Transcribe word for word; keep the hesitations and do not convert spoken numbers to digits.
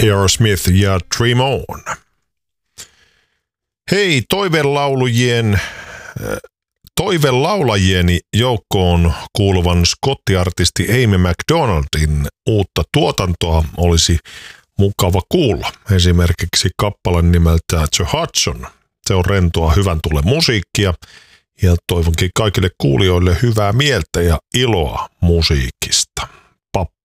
Aerosmith ja Dream On. Hei, toivelaulujien, toivelaulajieni joukkoon kuuluvan skottiartisti Amy McDonaldin uutta tuotantoa olisi mukava kuulla. Esimerkiksi kappaleen nimeltä The Hudson. Se on rentoa hyvän tulen musiikkia ja toivonkin kaikille kuulijoille hyvää mieltä ja iloa musiikista.